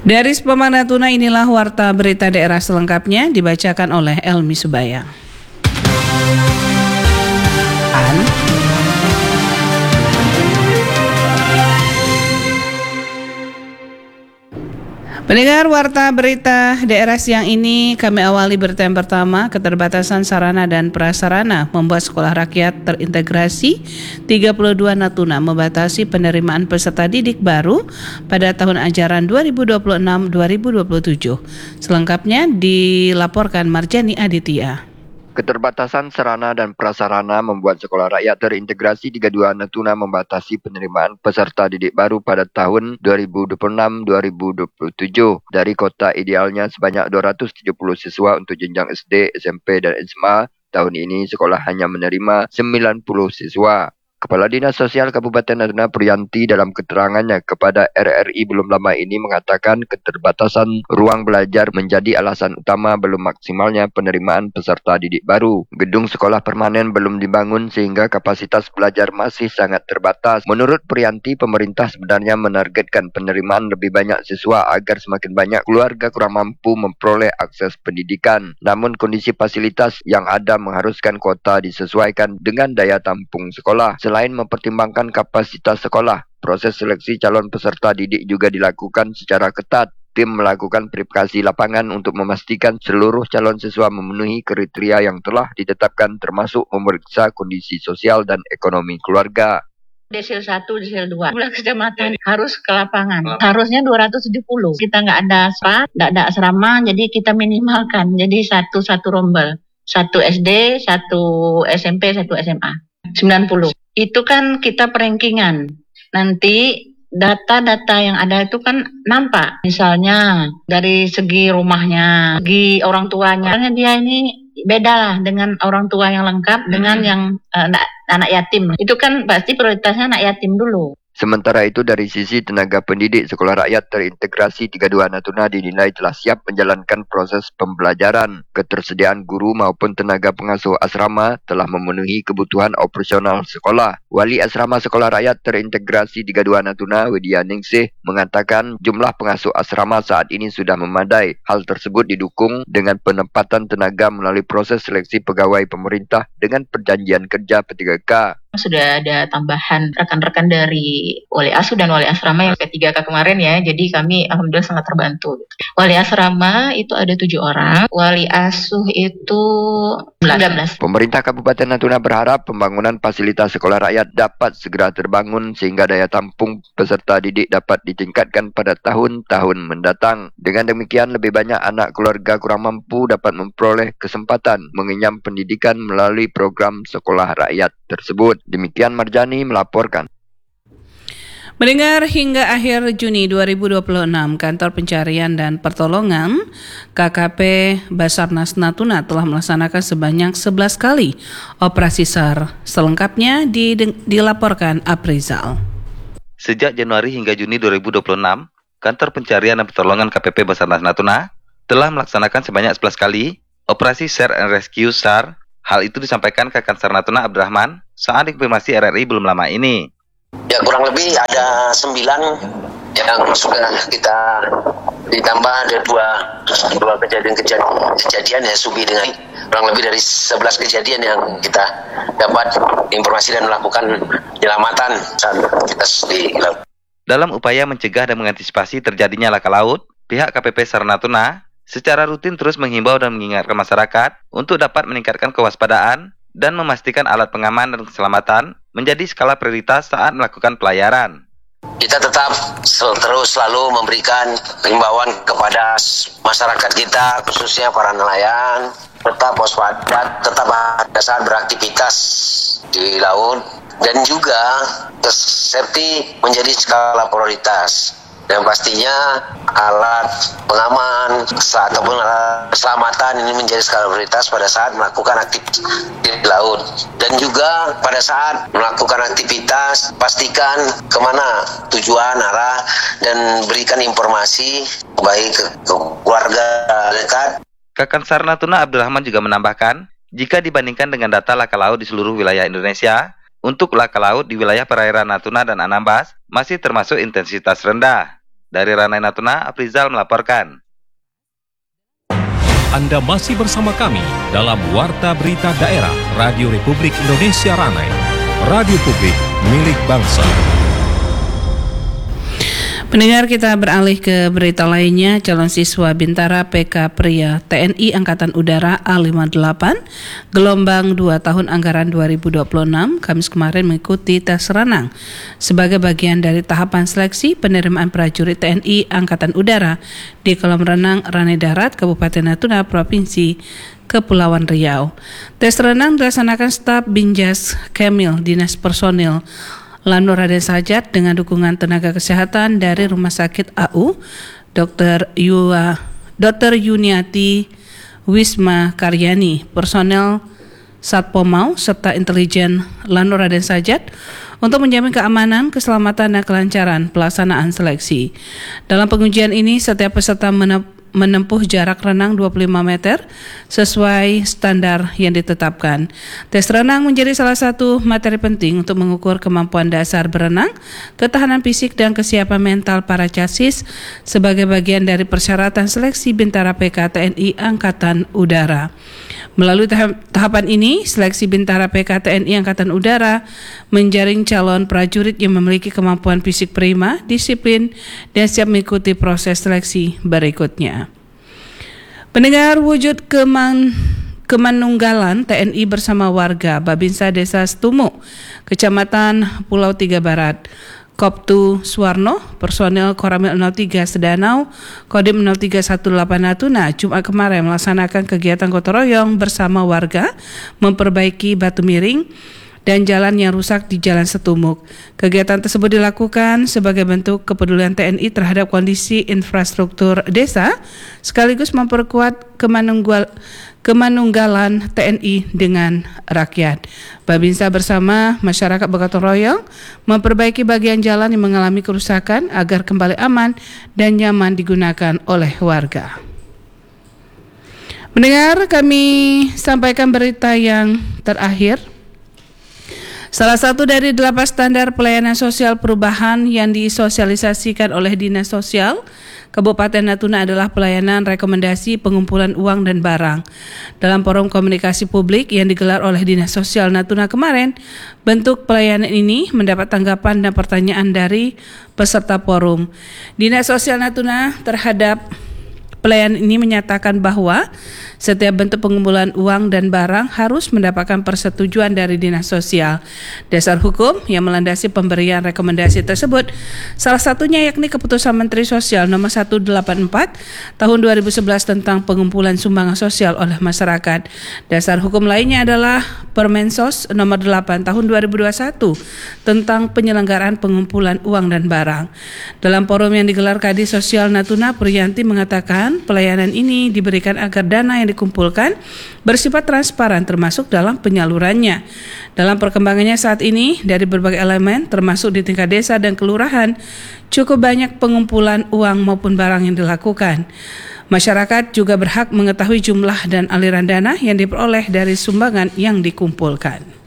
Dari Sepemang Natuna inilah warta berita daerah selengkapnya dibacakan oleh Elmi Subaya. Pendengar warta berita daerah siang ini kami awali berita yang pertama, keterbatasan sarana dan prasarana membuat sekolah rakyat terintegrasi 32 Natuna membatasi penerimaan peserta didik baru pada tahun ajaran 2026-2027. Selengkapnya dilaporkan Marjani Aditya. Keterbatasan sarana dan prasarana membuat sekolah rakyat terintegrasi 32 Natuna membatasi penerimaan peserta didik baru pada tahun 2026-2027. Dari kota idealnya sebanyak 270 siswa untuk jenjang SD, SMP, dan SMA, tahun ini sekolah hanya menerima 90 siswa. Kepala Dinas Sosial Kabupaten Natuna Priyanti dalam keterangannya kepada RRI belum lama ini mengatakan keterbatasan ruang belajar menjadi alasan utama belum maksimalnya penerimaan peserta didik baru. Gedung sekolah permanen belum dibangun sehingga kapasitas belajar masih sangat terbatas. Menurut Priyanti, pemerintah sebenarnya menargetkan penerimaan lebih banyak siswa agar semakin banyak keluarga kurang mampu memperoleh akses pendidikan. Namun kondisi fasilitas yang ada mengharuskan kuota disesuaikan dengan daya tampung sekolah. Selain mempertimbangkan kapasitas sekolah, proses seleksi calon peserta didik juga dilakukan secara ketat. Tim melakukan verifikasi lapangan untuk memastikan seluruh calon siswa memenuhi kriteria yang telah ditetapkan termasuk memeriksa kondisi sosial dan ekonomi keluarga. Desil 1, Desil 2, 12 kecamatan harus ke lapangan. Harusnya 270. Kita nggak ada asrama, jadi kita minimalkan. Jadi satu rombel. 1 SD, 1 SMP, 1 SMA. 90. Itu kan kita perankingan. Nanti data-data yang ada itu kan nampak. Misalnya dari segi rumahnya, segi orang tuanya. Karena dia ini beda lah dengan orang tua yang lengkap dengan yang anak yatim. Itu kan pasti prioritasnya anak yatim dulu. Sementara itu dari sisi tenaga pendidik, sekolah rakyat terintegrasi 32 Natuna dinilai telah siap menjalankan proses pembelajaran. Ketersediaan guru maupun tenaga pengasuh asrama telah memenuhi kebutuhan operasional sekolah. Wali asrama sekolah rakyat terintegrasi 32 Natuna, Widya Ningsih, mengatakan jumlah pengasuh asrama saat ini sudah memadai. Hal tersebut didukung dengan penempatan tenaga melalui proses seleksi pegawai pemerintah dengan perjanjian kerja P3K. Sudah ada tambahan rekan-rekan dari wali asuh dan wali asrama yang P3K kemarin ya. Jadi kami alhamdulillah sangat terbantu. Wali asrama itu ada 7 orang, wali asuh itu 19. Pemerintah Kabupaten Natuna berharap pembangunan fasilitas sekolah rakyat dapat segera terbangun sehingga daya tampung peserta didik dapat ditingkatkan pada tahun-tahun mendatang. Dengan demikian lebih banyak anak keluarga kurang mampu dapat memperoleh kesempatan mengenyam pendidikan melalui program sekolah rakyat tersebut. Demikian Marjani melaporkan. Mendengar hingga akhir Juni 2026, Kantor Pencarian dan Pertolongan KKP Basarnas Natuna telah melaksanakan sebanyak 11 kali operasi SAR. Selengkapnya dilaporkan Aprizal. Sejak Januari hingga Juni 2026, Kantor Pencarian dan Pertolongan KPP Basarnas Natuna telah melaksanakan sebanyak 11 kali operasi Search and Rescue SAR. Hal itu disampaikan Kakansar Natuna Abdurrahman saat dikonfirmasi RRI belum lama ini. Ya, kurang lebih ada 9 yang sudah kita ditambah ada dua kejadian ya Subi dengan kurang lebih dari 11 kejadian yang kita dapat informasi dan melakukan penyelamatan saat kita di laut. Dalam upaya mencegah dan mengantisipasi terjadinya laka laut, pihak KPP SAR Natuna secara rutin terus menghimbau dan mengingatkan masyarakat untuk dapat meningkatkan kewaspadaan dan memastikan alat pengaman dan keselamatan menjadi skala prioritas saat melakukan pelayaran. Kita tetap terus selalu memberikan himbauan kepada masyarakat kita, khususnya para nelayan, tetap waspada, tetap pada saat beraktivitas di laut, dan juga safety menjadi skala prioritas. Dan pastinya alat pengaman ataupun alat keselamatan ini menjadi skala prioritas pada saat melakukan aktivitas di laut. Dan juga pada saat melakukan aktivitas, pastikan kemana tujuan, arah, dan berikan informasi baik ke keluarga dekat. Kakansar Natuna Abdurrahman juga menambahkan, jika dibandingkan dengan data laka laut di seluruh wilayah Indonesia, untuk laka laut di wilayah perairan Natuna dan Anambas masih termasuk intensitas rendah. Dari Ranai Natuna, Afrizal melaporkan. Anda masih bersama kami dalam Warta Berita Daerah Radio Republik Indonesia Ranai, radio publik milik bangsa. Pendengar, kita beralih ke berita lainnya. Calon siswa Bintara PK Pria TNI Angkatan Udara A58 gelombang 2 tahun anggaran 2026 Kamis kemarin mengikuti tes renang sebagai bagian dari tahapan seleksi penerimaan prajurit TNI Angkatan Udara di kolam renang Ranai Darat, Kabupaten Natuna, Provinsi Kepulauan Riau. Tes renang dilaksanakan staf Binjas Kemil Dinas Personil Lanur Raden Sajat dengan dukungan tenaga kesehatan dari Rumah Sakit AU, Dr. Yuniati Wisma Karyani, personel Satpomau, serta intelijen Lanur Raden Sajat untuk menjamin keamanan, keselamatan, dan kelancaran pelaksanaan seleksi. Dalam pengujian ini, setiap peserta menempuh jarak renang 25 meter sesuai standar yang ditetapkan. Tes renang menjadi salah satu materi penting untuk mengukur kemampuan dasar berenang, ketahanan fisik, dan kesiapan mental para casis sebagai bagian dari persyaratan seleksi Bintara PK TNI Angkatan Udara. Melalui tahapan ini, seleksi Bintara PK TNI Angkatan Udara menjaring calon prajurit yang memiliki kemampuan fisik prima, disiplin, dan siap mengikuti proses seleksi berikutnya. Pendengar, wujud kemanunggalan TNI bersama warga Babinsa Desa Setumu, Kecamatan Pulau Tiga Barat, Koptu Suwarno, personel Koramil 03 Sedanau, Kodim 0318 Natuna, Jumat kemarin melaksanakan kegiatan gotong royong bersama warga memperbaiki batu miring dan jalan yang rusak di Jalan Setumuk. Kegiatan tersebut dilakukan sebagai bentuk kepedulian TNI terhadap kondisi infrastruktur desa, sekaligus memperkuat kemanunggalan TNI dengan rakyat. Babinsa bersama masyarakat bergotong royong memperbaiki bagian jalan yang mengalami kerusakan agar kembali aman dan nyaman digunakan oleh warga. Mendengar, kami sampaikan berita yang terakhir. Salah satu dari 8 standar pelayanan sosial perubahan yang disosialisasikan oleh Dinas Sosial Kabupaten Natuna adalah pelayanan rekomendasi pengumpulan uang dan barang. Dalam forum komunikasi publik yang digelar oleh Dinas Sosial Natuna kemarin, bentuk pelayanan ini mendapat tanggapan dan pertanyaan dari peserta forum. Dinas Sosial Natuna terhadap pelayanan ini menyatakan bahwa setiap bentuk pengumpulan uang dan barang harus mendapatkan persetujuan dari Dinas Sosial. Dasar hukum yang melandasi pemberian rekomendasi tersebut salah satunya yakni Keputusan Menteri Sosial nomor 184 tahun 2011 tentang pengumpulan sumbangan sosial oleh masyarakat. Dasar hukum lainnya adalah Permensos nomor 8 tahun 2021 tentang penyelenggaraan pengumpulan uang dan barang. Dalam forum yang digelar Kadis Sosial Natuna, Puriyanti mengatakan pelayanan ini diberikan agar dana yang dikumpulkan bersifat transparan termasuk dalam penyalurannya. Dalam perkembangannya saat ini dari berbagai elemen termasuk di tingkat desa dan kelurahan cukup banyak pengumpulan uang maupun barang yang dilakukan. Masyarakat juga berhak mengetahui jumlah dan aliran dana yang diperoleh dari sumbangan yang dikumpulkan.